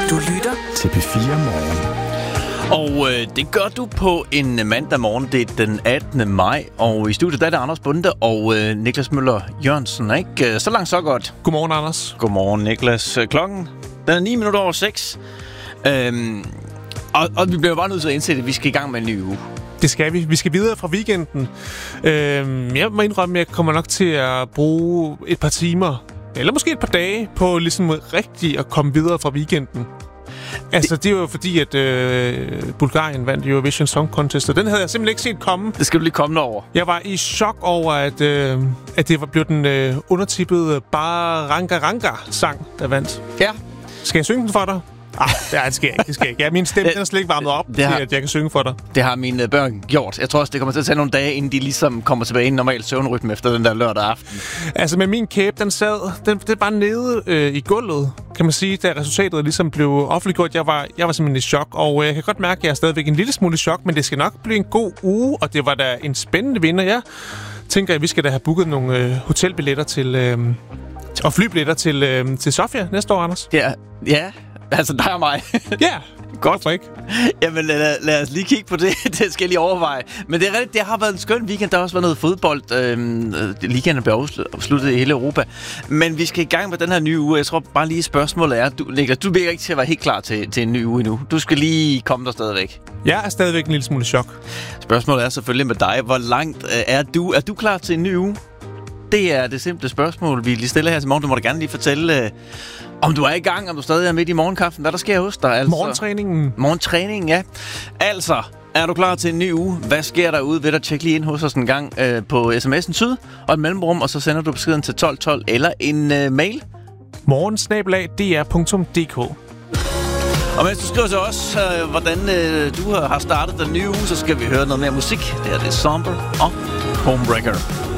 Du lytter til P4 Morgen. Og det gør du på en mandag morgen. Det er den 18. maj. Og i studiet der er det Anders Bunde og Niklas Møller Jørgensen. Ikke? Så langt, så godt. Godmorgen, Anders. Godmorgen, Niklas. Klokken den er 9:06. Og vi bliver bare nødt til at indse, at vi skal i gang med en ny uge. Det skal vi. Vi skal videre fra weekenden. Jeg må indrømme, at jeg kommer nok til at bruge et par timer, eller måske et par dage, på ligesom rigtigt at komme videre fra weekenden. Altså, det er jo fordi, at Bulgarien vandt Eurovision Song Contest, og den havde jeg simpelthen ikke set komme. Det skal du lige komme over. Jeg var i chok over, at det blev den undertippede Baranga-Ranga-sang, der vandt. Ja. Skal jeg synge den for dig? Det skal jeg ikke. Ja, min stemme den er slet ikke varmet op til, at jeg kan synge for dig. Det har mine børn gjort. Jeg tror også, det kommer til at tage nogle dage, inden de ligesom kommer tilbage i en normal søvnrytme efter den der lørdag aften. Altså, med min kæbe, den var nede i gulvet, kan man sige, da resultatet ligesom blev offentliggjort. Jeg var simpelthen i chok, og jeg kan godt mærke, at jeg er stadigvæk en lille smule i chok, men det skal nok blive en god uge, og det var da en spændende vinder. Jeg tænker, at vi skal da have booket nogle hotelbilletter til og flybilletter til Sofia næste år, Anders. Ja. Altså dig og mig. Ja, godt. For ikke? Jamen lad os lige kigge på det. Det skal jeg lige overveje. Men det er rigtigt, det har været en skøn weekend. Der har også været noget fodbold. Ligaen blev afsluttet i hele Europa. Men vi skal i gang med den her nye uge. Jeg tror bare lige spørgsmålet er, Niklas, du bliver ikke til at være helt klar til en ny uge endnu. Du skal lige komme der stadigvæk. Jeg er stadigvæk en lille smule chok. Spørgsmålet er selvfølgelig med dig. Hvor langt er du? Er du klar til en ny uge? Det er det simple spørgsmål, vi lige stiller her til morgen. Du må da gerne lige fortælle, om du er i gang, om du stadig er midt i morgenkaffen. Hvad der sker hos dig? Altså, Morgentræningen, ja. Altså, er du klar til en ny uge? Hvad sker der ude ved dig? Tjek lige ind hos os en gang på sms'en syd og et mellemrum, og så sender du beskeden til 1212 eller en mail. morgen@dr.dk. Og mens du skriver til os, hvordan du har startet den nye uge, så skal vi høre noget mere musik. Det her det er Somber og Homebreaker.